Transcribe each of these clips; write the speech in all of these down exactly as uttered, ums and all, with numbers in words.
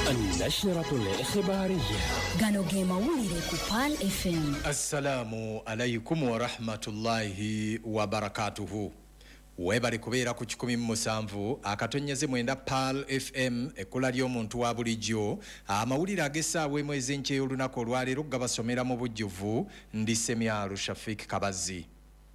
النشرة الإخبارية غانوغي موليري كوبال اف ام. السلام عليكم ورحمة الله وبركاته. webali kubeera ku kikumi mu musanvu akatonyeze mwenda Pal F M ekula ly'omuntu wa bulijjo amawulire ag'essaawa emu ez'enkya y'olunaku olwaleero gabasomera mu bujjuvu ndi Semyaru Shafik Kabazi.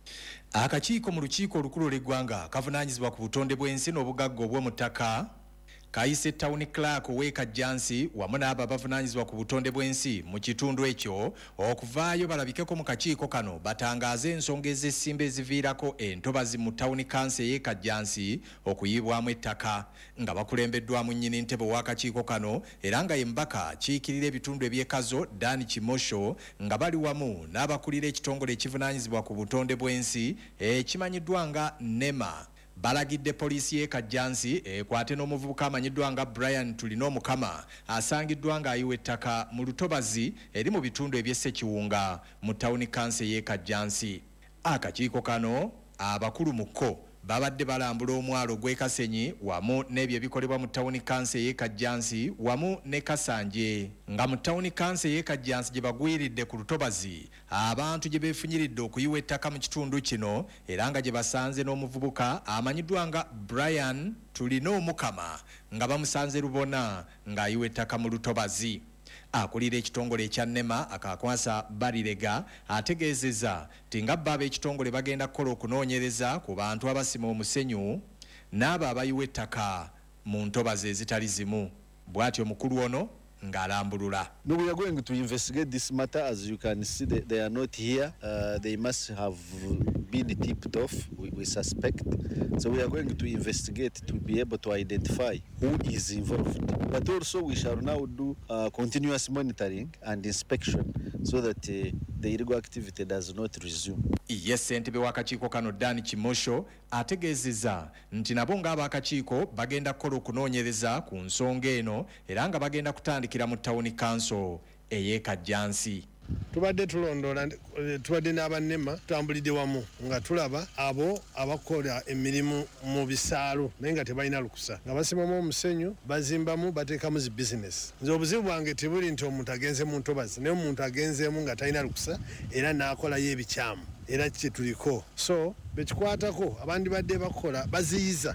Akakiiko mu lukiiko olukulu lw'eggwanga kavunaanyizibwa ku butonde bw'ensi n'obugagga obw'omu ttaka kayise Town Clerk Weka Jansi wamu n'abo abavunaanyizibwa ku butonde bw'ensi mu kitundu ekyo okuvaayo balabikeko mu kakiiko kano batangaaze ensonga ez'essimba eziviirako entobazi mu Town Council y'Eka Jansi okuyiibwamu ettaka nga bakulembeddwamu nnyini ntebe w'akakiiko kano era nga ye mbaka kiikirira ebitundu eby'ekazo Dan Kimosho nga bali wamu n'abakulira ekitongole ekivunaanyizibwa ku butonde bw'ensi ekimanyiddwa nga NEMA. Balagidde poliisi y'Eka Jansi ekwate n'omuvubuka amanyiddwa nga Brian Tulinomukama asangiddwa nga ayiwa ettaka mu lutobazi eri mu bitundu eby'Essekiwunga mu Town Council y'Eka Jansi. Akakiiko kano abakulu mu kko babadde balambula omwalo gw'e Kasenyi wamu n'ebyo ebikolebwa mu Town Council y'Eka Jansi wamu ne Kasanje nga mu Town Council y'Eka Jansi gye bagwiridde ku lutobazi abantu gye beefunyiridde okuyiwa ettaka mu kitundu kino era nga gye basanze n'omuvubuka amanyiddwa nga Brian Tulinomukama nga bamusanze Lubona ng'ayiwa ettaka mu lutobazi. Akulira ekitongole ekya NEMA akakwasa Barirega ategeezezza ti nga baba ekitongole bagenda kukola okunoonyereza ku bantu abasima omusenyu n'abo abayiwa ettaka mu ntobazi ezitali zimu. Bw'atyo mukulu ono ng'alambulula. No, we are going to investigate this matter. As you can see, they, they are not here. Uh, they must have been tipped off, we, we suspect. So we are going to investigate to be able to identify who is involved. But also we shall now do uh, continuous monitoring and inspection so that uh, the illegal activity does not resume. Yes, ssentebe w'akakiiko kano Dan Kimosho ategeezezza nti nabo ng'ab'akakiiko bagenda kukola okunoonyereza ku nsonga eno era nga bagenda kutandikira mu Town Council ey'Eka Jansi. Tubadde tulondola tubadde n'abannema tutambulidde wamu nga tulaba abo abakola emirimu mu bisaalu naye nga tebalina lukusa nga basimamu omusenyu bazimbamu bateekamu zi bizinesi. Nze obuzibu bwange tebuli nti omuntu agenze mu ntobazi naye omuntu agenzeemu nga talina lukusa era n'akolayo ebikyamu era kye tuliko. So bekikwatako abandi badde bakola baziyiza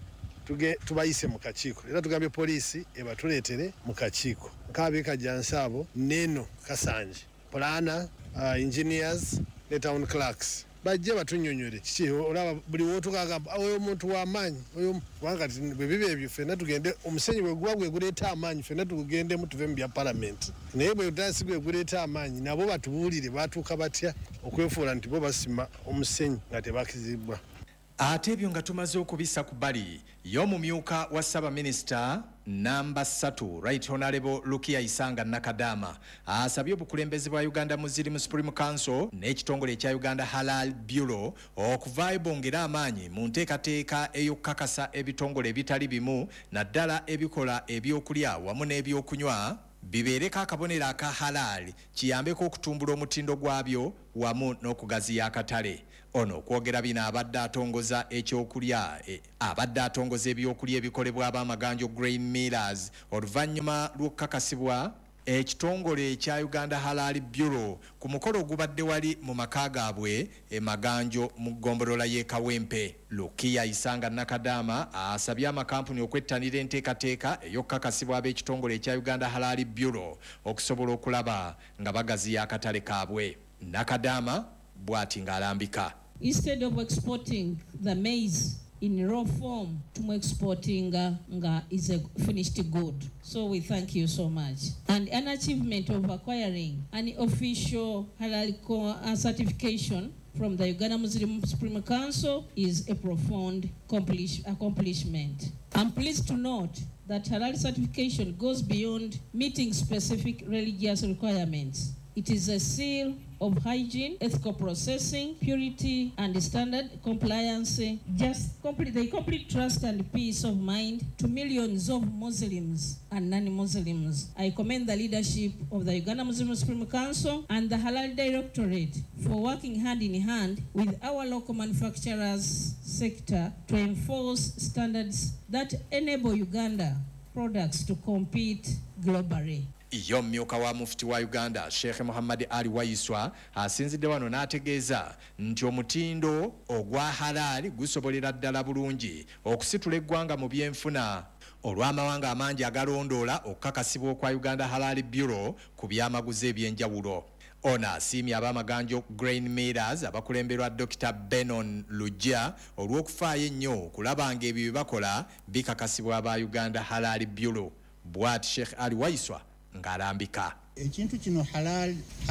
tubayise mu kakiiko era tugambye poliisi ebatuleetere mu kakiiko nk'ab'Eka Jansi abo Neno Kasanje Plana, uh, engineers ne town clerks bajje batunyonyole kiki olaba buli wotukagamba oyo omuntu w'amaanyi oyo wakati bwe bibe ebyo ffenna tugende omusenyi bwe guba gwe guleeta amaanyi ffenna tugendemu tuve mu bya parliament naye bwe utaasi gwe guleeta amaanyi nabo batubuulire batuuka batya okwefuula nti bo basima omusenyi nga tebakizibwa. Ate ebyo nga tumaze okubisa ku bbali y'omumyuka wa Ssaabaminisita namba ssatu Right Honorable Lukia Isanga Nakadama asabye obukulembeze bwa Uganda Muslim Supreme Council n'ekitongole ekya Uganda Halal Bureau okuvaayo bongera amaanyi mu nteekateeka ey'okukakasa ebitongole ebitali bimu naddala ebikola ebyokulya wamu n'ebyokunywa bibeereko akabonero aka halal kiyambeko okutumbula omutindo gwabyo wamu n'okugaziya akatale. Ono kwogera bino abadde atongoza ekyokulya e, abadde atongoza ebyokulya ebikolebwa ab'amaganjo Grain Millers oluvannyuma lw'okukakasibwa ekitongole ekya Uganda Halal Bureau ku mukolo ogubadde wali mu maka gaabwe emaganjo mu ggombolola y'e Kawempe. Lukia Isanga Nakadama asabye amakampuni okwettanira enteekateeka ey'okukakasibwa ab'ekitongole ekya Uganda Halal Bureau okusobola okulaba nga bagaziya akatale kaabwe. Nakadama bw'ati ng'alambika. Instead of exporting the maize in raw form, to exporting uh, nga is a finished good. So we thank you so much. And an achievement of acquiring an official halal uh, certification from the Uganda Muslim Supreme Council is a profound accomplish accomplishment. I'm pleased to note that halal certification goes beyond meeting specific religious requirements. It is a seal of hygiene, ethical processing, purity, and standard compliance. Just complete, they complete trust and peace of mind to millions of Muslims and non-Muslims. I commend the leadership of the Uganda Muslim Supreme Council and the Halal Directorate for working hand in hand with our local manufacturers sector to enforce standards that enable Uganda products to compete globally. Iyo mmyuka wa mufti wa Uganda Sheikh Muhammad Ali Waiswa asinzidde wano n'ategeeza nti omutindo ogwa halali gusobolera ddala bulungi okusitula eggwanga mu byenfuna olw'amawanga amangi agalondoola okukakasibwa kwa Uganda Halal Bureau ku byamaguzi ebyenjawulo. Ono asiimye ab'amaganjo Grain Millers abakulemberwa Doctor Benon Lujja olw'okufaayo ennyo okulaba nga ebyo bye bakola bikakasibwa aba Uganda Halal Bureau. Bw'ati Sheikh Ali Waiswa ngalambika ekintu kino halal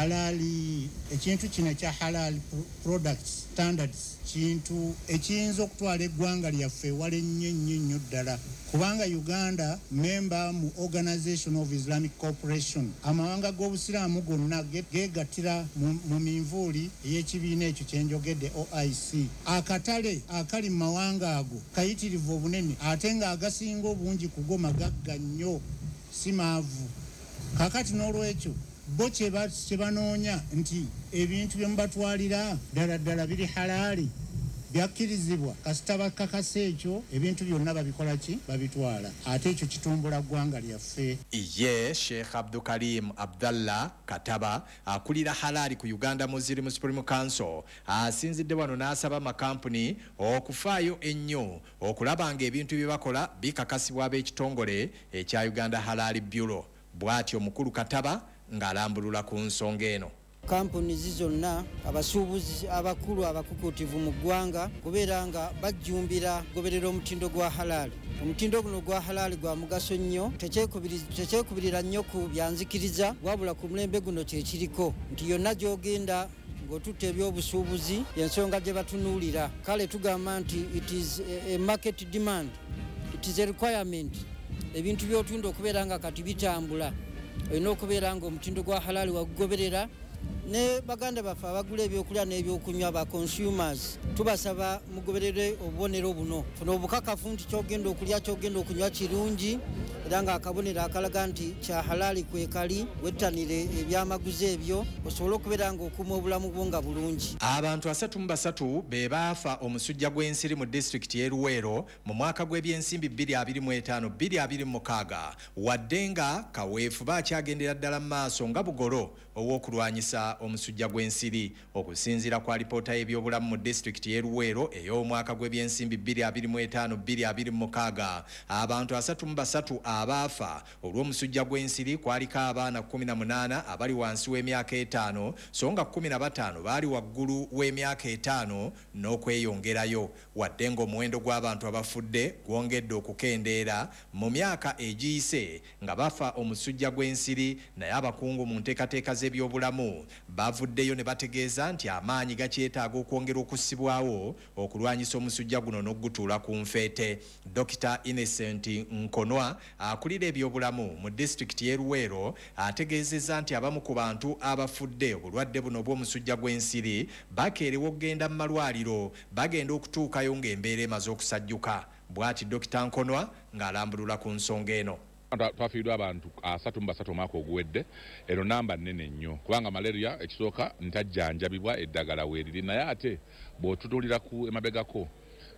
halali ekintu kino kya halal products standards kintu ekiyinza okutwala eggwanga lyaffe wale nnyo nnyo nnyo ddala kubanga Uganda member mu Organization of Islamic Cooperation amawanga g'obusiraamu gonna geegattira mu minvuuli ey'ekibiina ekyo kyenjogedde O I C. Akatale akali mu mawanga ago kayitirivu obunene ate nga agasinga obungi kugo magagga nnyo si maavu. Kakati n'olwekyo bo kye banoonya nti ebintu bye mubatwalira ddala ddala biri halaali byakkirizibwa kasita bakakasa ekyo ebintu byonna babikola ki babitwala ate ekyo kitumbula ggwanga lyaffe. Ye Sheikh Abdul Karim Abdallah Kataba akulira halali ku Uganda Muslim Supreme Council asinzidde wano n'asaba amakampuni okufaayo ennyo okulaba nga ebintu bye bakola bikakasibwa ab'ekitongole ekya Uganda Halal Bureau. Bw'atyo omukulu Kataba ng'alambulula ku nsonga eno. Kampuni zizonna abasuubuzi abakulu abakukutivu mu ggwanga kubeera nga bajjumbira goberera omutindo gwa halali. Omutindo guno gwa halali gwa mugaso nnyo tekyekubirira nnyo ku byanzikiriza wabula ku mulembe guno kyekiriko nti yonna gy'ogenda ng'otutta ebyobusuubuzi ensonga gye batunuulira. Kale tugamba nti it is a market demand, it is a requirement. Ebintu by'otunda okubeera nga kati bitambula olina okubeera nga omutindo gwa halali wagugoberera ne baganda baffe abagula ebyokulya n'ebyokunywa ba consumers tubasaba mugoberere obubonero buno funa obukakafu nti kyogenda okulya kyogenda okunywa kirungi era nga akabonero akalaga nti kya halali kwekali wettanire ebyamaguzi ebyo osobola okubeera nga okuuma obulamu bwo nga bulungi. Abantu asatu mu basatu be baafa omusujja gw'ensiri mu disitulikiti y'e Luweero mu mwaka gw'ebyensimbi bbiri abiri mu etaano bbiri abiri mu mukaaga wadde nga kaweefu bakyagendera ddala mu maaso nga bugolo ow'okulwanyisa omusujja gw'ensiri. Okusinziira kwa alipoota y'ebyobulamu mu disitulikiti y'e Luweero ey'omwaka gw'ebyensimbi bbiri abiri mu etaano bbiri abiri mu mukaaga abantu asatu mu basatu abaafa olw'omusujja gw'ensiri kwaliko abaana kumi na munaana abali wansi w'emyaka etaano so nga kumi na bataano baali waggulu w'emyaka etaano n'okweyongerayo wadde ng'omuwendo gw'abantu abafudde gwongedde okukendeera mu myaka egiyise nga bafa omusujja gw'ensiri naye abakungu mu nteekateeka z'ebyobulamu bavuddeyo ne bategeeza nti amaanyi gakyetaaga okwongera okussibwawo okulwanyisa omusujja guno n'ogutuula ku nfeete. Dokita Innocent Nkonwa akulira ebyobulamu mu disitulikiti y'e Luweero ategeezezza nti abamu ku bantu abafudde obulwadde buno bw'omusujja gw'ensiri bakeerewa okugenda mu malwaliro bagenda okutuukayo ng'embeera emaze okusajjuka. Bw'ati Dokita Nkonwa ng'alambulula ku nsonga eno. Twafiiddwa abantu asatu mu basatu omwaka oguwedde eno namba nnene nnyo kubanga malaria ekisooka ntajjanjabibwa eddagala weeriri naye ate bw'otutulira ku emabegako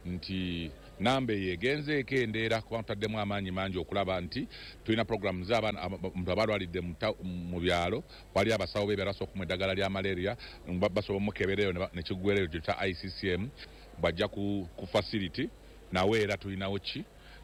nti namba eyo egenze ekendeera kubanga tutaddemu amaanyi mangi okulaba nti tulina programu z'abaana omuntu abalwalidde mu byalo wali abasawo be beraso okuma eddagala lya malaria basobola omukebereyo nekiggwereyo gyeta I C C M bajja ku facility nawe era tulinawo ki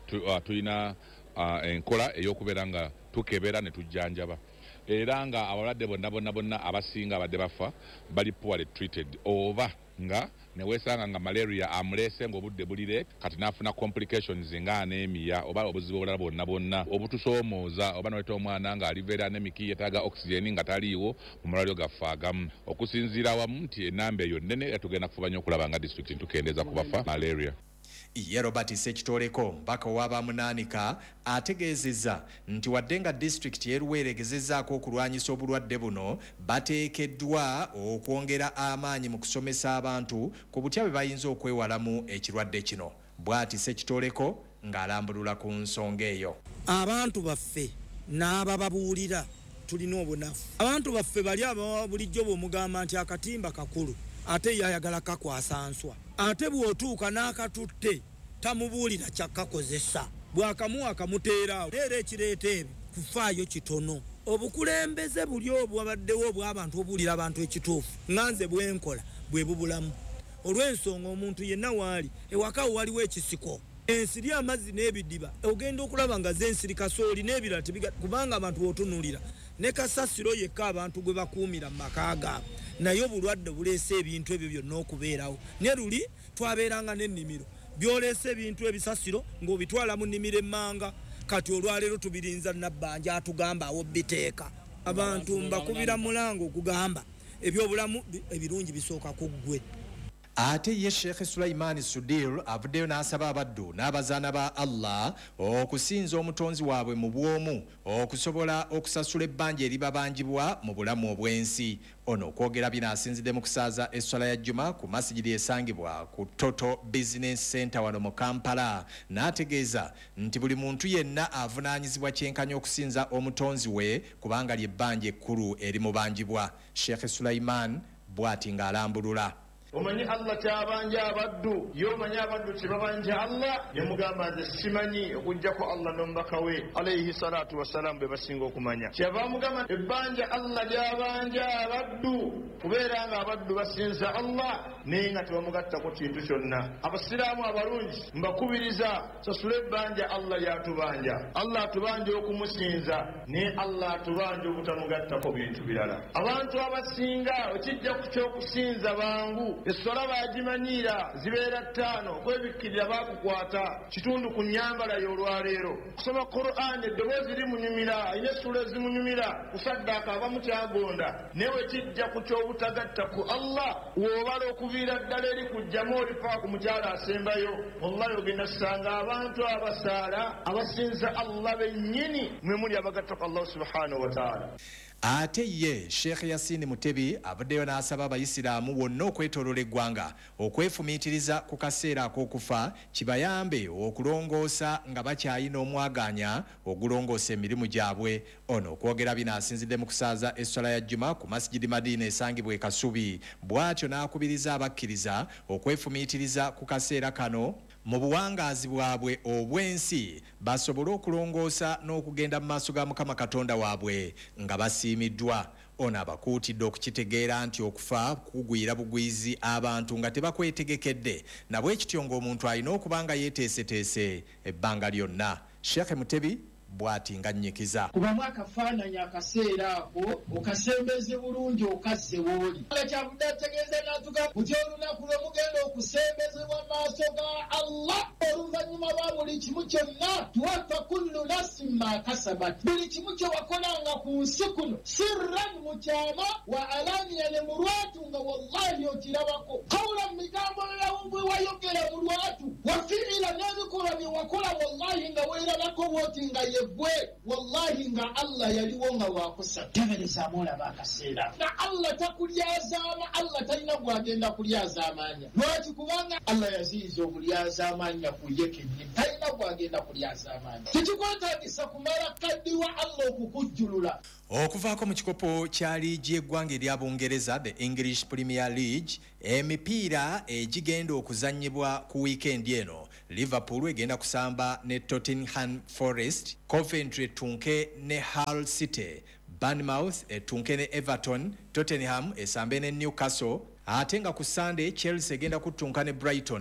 tulina Uh, enkola ey'okubeera nga tukebera ne tujjanjaba era nga abalwadde bonna bonna bonna abasinga abadde bafa bali poorly treated oba nga neweesanga nga malaria amuleese ng'obudde bulire kati n'afuna complications nga anemia oba obuzibu obulala bwonna bwonna obutusoomooza oba noleta omwana nga aliveera anemiki yetaaga oxygen nga taliiwo mu malwaliro gaffe agamu. Okusinziira awamu nti enamba eyo nnene era tugenda kufuba nnyo okulaba nga disitulikiti ntukendeeza kubafa malaria. Ye Robert Sekitoleko mpaka w'abamunaanika ategeezezza nti wadde nga disitulikiti y'e Luweero egezezzaako okulwanyisa obulwadde buno bateekeddwa okwongera amaanyi mu kusomesa abantu ku butya bwe bayinza okwewalamu ekirwadde kino. Bw'ati Sekitoleko ng'alambulula ku nsonga eyo. Abantu baffe n'abababuulira tulina obunafu. Abantu baffe bali aba bulijjo bw'omugamba nti akatimba kakulu ate yayagala kakwasa nswa ate bw'otuuka n'akatutte tamubuulira kyakkakozesa bwakamuwa akamuteeraawo era ekireeta ebyo kufaayo kitono obukulembeze buli obwabaddewo obw'abantu obuwulira abantu ekituufu nganze bwenkola bwe bubulamu olw'ensonga omuntu yenna waali ewakawo waliwo ekisiko ensiri amazzi n'ebidiba ogenda okulaba nga z'ensiri kasooli n'ebirala kubanga abantu b'otunuulira ne kasasiro yekka abantu gwe bakuumira mu maka gaabwe naye obulwadde buleese ebintu ebyo byonna okubeerawo ne luli twabeeranga n'ennimiro byoleese ebintu ebisasiro ng'obitwala mu nnimiro emmanga kati olwaleero tubirinza nabbanja atugamba awo biteeka abantu mbakubira mulango okugamba ebyobulamu ebirungi bisooka ku ggwe. Ate ye Sheikh Sulaiman Sudir avuddeyo n'asaba abaddu n'abazaana ba Allah okusinza omutonzi waabwe mu bwomu okusobola okusasula ebbanja eribabanjibwa mu bulamu obw'ensi. Ono okwogera bino asinzidde mu kusaaza esswala ya Juma ku masijidi esangibwa ku Toto Business Center wano mu Kampala n'ategeeza nti buli muntu yenna avunaanyizibwa kyenkanya okusinza omutonzi we kubanga ly'ebbanja ekkulu erimubanjibwa. Sheikh Sulaiman bw'ati ng'alambulula. Omanyi Allah kyabanja abaddu yomanyi abaddu kyebabanja Allah yamugamba nze simanyi okujjako Allah n'omubaka we alayhi salatu wassalamu be basinga okumanya kyava mugamba ebbanja Allah lyabanja abaddu kubeera nga abaddu basinza Allah naye nga tebamugattako kintu kyonna. Abasiraamu abalungi mbakubiriza sasula ebbanja Allah lyatubanja. Allah atubanja okumusinza naye Allah atubanja obutamugattako bintu birala. Abantu abasinga okijja ku ky'okusinza bangu essola baagimanyira zibeera ttaano kwebikkirira baakukwata kitundu ku nnyambala y'olwaleero kusoma Qur'an eddoboozi limunyumira ayina essula ezimunyumira kusaddaaka abamu kyagonda naye wekijja ku ky'obutagatta ku Allah w'obala okuviira ddala eri kujjamu olifa ku mukyala asembayo wallahi ogenda kusanga abantu abasaala abasinza Allah bennyini mwe muli abagatta ku Allah subhanahu wa ta'ala. Ate ye Sheikh Yasin Mutebi avuddeyo n'asaba abayisiraamu wonna okwetooloola eggwanga okwefumiitiriza ku kaseera ak'okufa kibayambe okulongoosa nga bakyayina omwaganya ogulongoosa emirimu gyabwe. Ono okwogera bino asinzidde mu kusaaza esswala ya Juma ku masijidi Madiina esangibwa e Kasubi bw'atyo n'akubiriza abakkiriza okwefumiitiriza ku kaseera kano mu buwangaazi bwabwe obw'ensi basobole okulongoosa n'okugenda mu maaso ga Mukama Katonda waabwe nga basiimiddwa. Ono abakuutidde okukitegeera nti okufa kugwira bugwizi abantu nga tebakwetegekedde nabwe kityo ng'omuntu alina okuba nga yeeteeseteese ebbanga lyonna. Sheikh Mutebi bw'ati ng'annyikiza. Kubamu akafaananyi akaseera ako okasembeze bulungi okazze w'oli. Kyavudde ategeeza n'atuga nti olunaku lwe mugenda okusembezebwa maaso ga Allah oluvannyuma lwa buli kimu kyonna tuwaffa kullu nafsin ma kasabat. Buli kimu kye wakolanga ku nsi kuno sirran mu kyama wa alaniya ne mu lwatu nga wallahi okirabako. Kawula mu migambo bwe wayogera mu lwatu wafiira n'ebikolwa bye wakola wallahi nga weerabako bw'oti nga ye gwe wallahi nga Allah yaliwo nga wakusa tebereza mulaba akaseera na Allah takulyazaama Allah talina gwagenda kulyazaamanya lwaki kubanga Allah yaziiza okulyazaamanya ku ye kennyini talina gwagenda kulyazaamanya tekikwetaagisa kumala kaddiwa Allah okukujjulula. Okuvaako mu kikopo kya liigi y'eggwanga erya Bungereza the English Premier League emipiira egigenda okuzannyibwa ku wiikendi eno Liverpool egenda kusamba ne Tottenham Forest, Coventry etunke ne Hull City, Bournemouth etunke ne Everton, Tottenham esambe ne Newcastle ate nga ku Sunday Chelsea egenda kutunka ne Brighton.